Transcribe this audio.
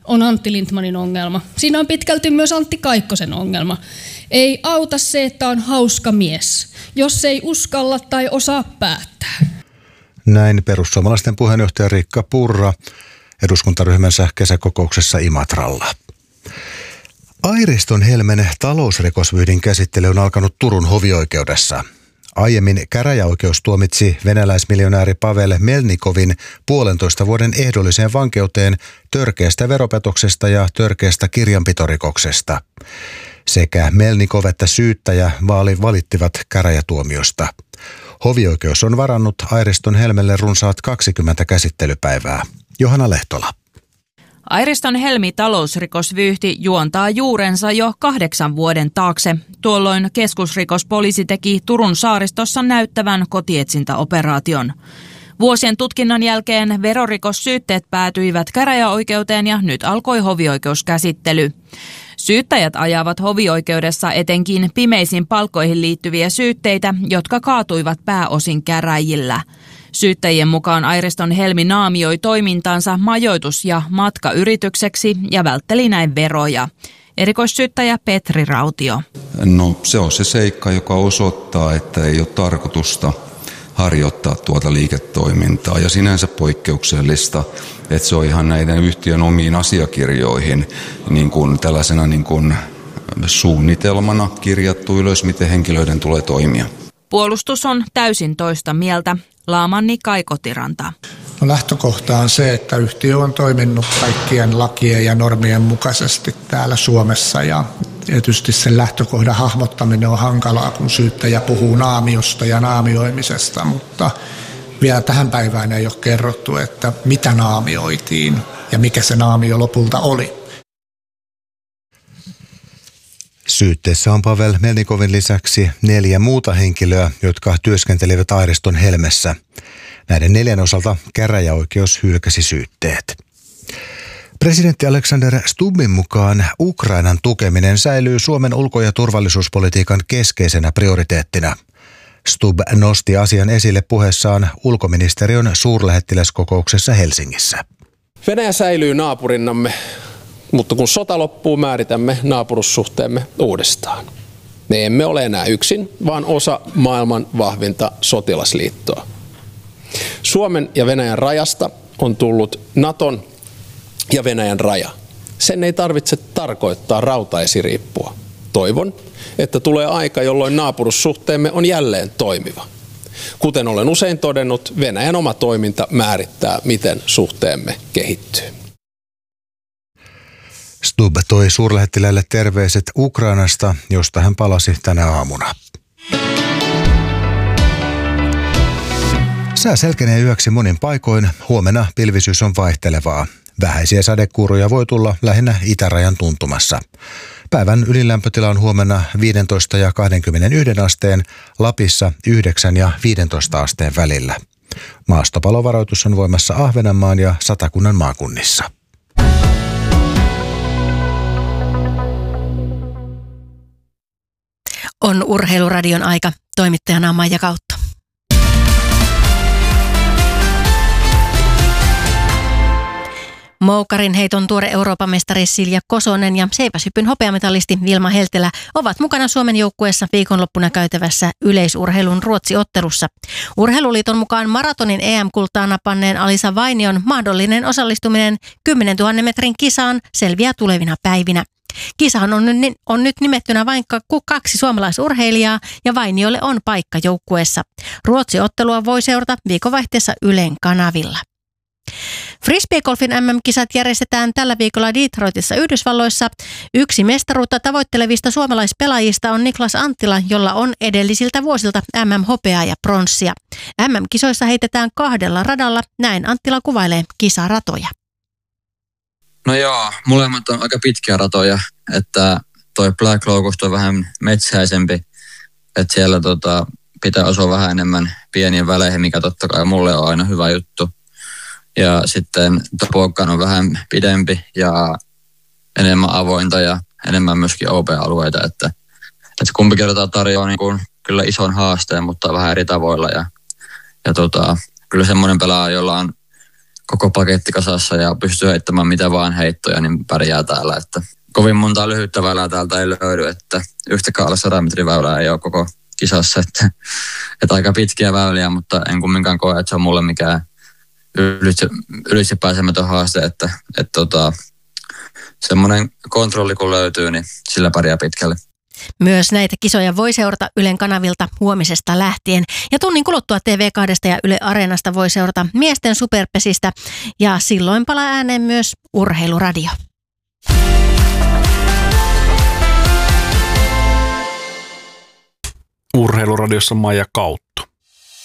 on Antti Lindtmanin ongelma. Siinä on pitkälti myös Antti Kaikkosen ongelma. Ei auta se, että on hauska mies, jos ei uskalla tai osaa päättää. Näin perussuomalaisten puheenjohtaja Riikka Purra eduskuntaryhmänsä kesäkokouksessa Imatralla. Airiston Helmen talousrikosvyyhdin käsittely on alkanut Turun hovioikeudessa. Aiemmin käräjäoikeus tuomitsi venäläismiljonääri Pavel Melnikovin 1,5 vuoden ehdolliseen vankeuteen törkeästä veropetoksesta ja törkeästä kirjanpitorikoksesta. Sekä Melnikov että syyttäjä valittivat käräjätuomiosta. Hovioikeus on varannut Airiston Helmelle runsaat 20 käsittelypäivää. Johanna Lehtola. Airiston Helmi talousrikosvyyhti juontaa juurensa jo 8 vuoden taakse. Tuolloin keskusrikospoliisi teki Turun saaristossa näyttävän kotietsintäoperaation. Vuosien tutkinnan jälkeen verorikossyytteet päätyivät käräjäoikeuteen ja nyt alkoi hovioikeuskäsittely. Syyttäjät ajavat hovioikeudessa etenkin pimeisiin palkkoihin liittyviä syytteitä, jotka kaatuivat pääosin käräjillä. Syyttäjien mukaan Airiston Helmi naamioi toimintansa majoitus- ja matkayritykseksi ja vältteli näin veroja. Erikoissyyttäjä Petri Rautio. No se on se seikka, joka osoittaa, että ei ole tarkoitusta harjoittaa tuota liiketoimintaa ja sinänsä poikkeuksellista, että se on ihan näiden yhtiön omiin asiakirjoihin niin kuin tällaisena niin kuin suunnitelmana kirjattu ylös, miten henkilöiden tulee toimia. Puolustus on täysin toista mieltä. Laamanni Kai Kotiranta. No lähtökohta on se, että yhtiö on toiminut kaikkien lakien ja normien mukaisesti täällä Suomessa ja tietysti sen lähtökohdan hahmottaminen on hankalaa, kun syyttäjä puhuu naamiosta ja naamioimisesta, mutta vielä tähän päivään ei ole kerrottu, että mitä naamioitiin ja mikä se naamio lopulta oli. Syytteessä on Pavel Melnikovin lisäksi 4 muuta henkilöä, jotka työskentelivät Airiston Helmessä. Näiden 4 osalta käräjäoikeus hylkäsi syytteet. Presidentti Alexander Stubbin mukaan Ukrainan tukeminen säilyy Suomen ulko- ja turvallisuuspolitiikan keskeisenä prioriteettina. Stubb nosti asian esille puheessaan ulkoministeriön suurlähettiläskokouksessa Helsingissä. Venäjä säilyy naapurinnamme, mutta kun sota loppuu, määritämme naapurussuhteemme uudestaan. Me emme ole enää yksin, vaan osa maailman vahvinta sotilasliittoa. Suomen ja Venäjän rajasta on tullut Naton ja Venäjän raja. Sen ei tarvitse tarkoittaa rautaesiriippua. Toivon, että tulee aika, jolloin naapurussuhteemme on jälleen toimiva. Kuten olen usein todennut, Venäjän oma toiminta määrittää, miten suhteemme kehittyy. Stubb toi suurlähettiläille terveiset Ukrainasta, josta hän palasi tänä aamuna. Sää selkenee yöksi monin paikoin. Huomenna pilvisyys on vaihtelevaa. Vähäisiä sadekuuroja voi tulla lähinnä itärajan tuntumassa. Päivän ylilämpötila on huomenna 15 ja 21 asteen, Lapissa 9 ja 15 asteen välillä. Maastopalovaroitus on voimassa Ahvenanmaan ja Satakunnan maakunnissa. On Urheiluradion aika. Toimittajana Maija Kautto. Moukarin heiton tuore Euroopan mestari Silja Kosonen ja seiväshypyn hopeamitalisti Vilma Heltelä ovat mukana Suomen joukkueessa viikonloppuna käytävässä yleisurheilun Ruotsi-ottelussa. Urheiluliiton mukaan maratonin EM-kultaa napanneen Alisa Vainion mahdollinen osallistuminen 10 000 metrin kisaan selviää tulevina päivinä. Kisahan on nyt nimettynä vain 2 suomalaisurheilijaa ja Vainiolle on paikka joukkueessa. Ruotsi-ottelua voi seurata viikonvaihteessa Ylen kanavilla. Frisbeegolfin MM-kisat järjestetään tällä viikolla Detroitissa Yhdysvalloissa. Yksi mestaruutta tavoittelevista suomalaispelaajista on Niklas Anttila, jolla on edellisiltä vuosilta MM-hopeaa ja pronssia. MM-kisoissa heitetään 2 radalla, näin Anttila kuvailee kisaratoja. No joo, molemmat on aika pitkiä ratoja, että toi Black Locust on vähän metsäisempi, että siellä pitää osua vähän enemmän pieniä väleihin, mikä totta kai mulle on aina hyvä juttu. Ja sitten Topokkaan on vähän pidempi ja enemmän avointa ja enemmän myöskin OP-alueita, että kumpikin rata tarjoaa niin kuin kyllä ison haasteen, mutta vähän eri tavoilla ja kyllä semmoinen pelaaja, jolla on koko paketti kasassa ja pystyy heittämään mitä vaan heittoja, niin pärjää täällä. Että kovin montaa lyhyttä väylää täältä ei löydy, että yhtäkään alle 100 metrin väylää ei ole koko kisassa. Että aika pitkiä väyliä, mutta en kumminkaan koe, että se on mulle mikään ylitse pääsemätön haaste, että semmoinen kontrolli kun löytyy, niin sillä pärjää pitkälle. Myös näitä kisoja voi seurata Ylen kanavilta huomisesta lähtien. Ja tunnin kuluttua TV2 ja Yle Areenasta voi seurata miesten superpesistä. Ja silloin palaa ääneen myös Urheiluradio. Urheiluradiossa Maija Kautta.